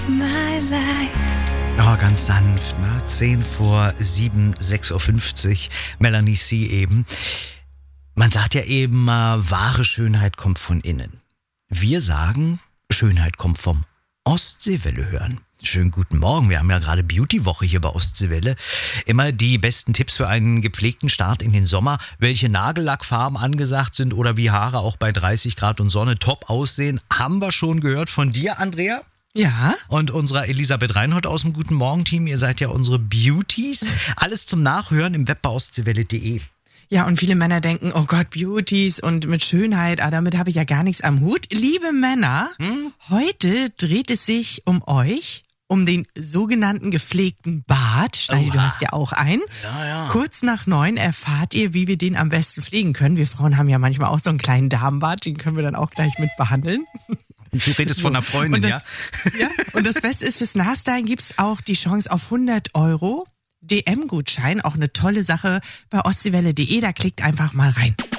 my life. Oh, ganz sanft, ne? 7:10, 6:50 Uhr. Melanie C. eben. Man sagt ja eben, wahre Schönheit kommt von innen. Wir sagen, Schönheit kommt vom Ostseewelle hören. Schönen guten Morgen. Wir haben ja gerade Beauty-Woche hier bei Ostseewelle. Immer die besten Tipps für einen gepflegten Start in den Sommer. Welche Nagellackfarben angesagt sind oder wie Haare auch bei 30 Grad und Sonne top aussehen, haben wir schon gehört von dir, Andrea. Ja. Und unserer Elisabeth Reinhold aus dem Guten Morgen-Team. Ihr seid ja unsere Beauties. Alles zum Nachhören im Web bei ostseewelle.de. Ja, und viele Männer denken, oh Gott, Beauties und mit Schönheit, damit habe ich ja gar nichts am Hut. Liebe Männer, heute dreht es sich um euch, um den sogenannten gepflegten Bart. Schneidi, du hast ja auch einen. Ja. Kurz nach 9 erfahrt ihr, wie wir den am besten pflegen können. Wir Frauen haben ja manchmal auch so einen kleinen Damenbart, den können wir dann auch gleich mit behandeln. Du redest von einer Freundin, ja? Ja, und das Beste ist, fürs Nachstylen gibt's auch die Chance auf 100 €. DM-Gutschein, auch eine tolle Sache bei ostseewelle.de, da klickt einfach mal rein.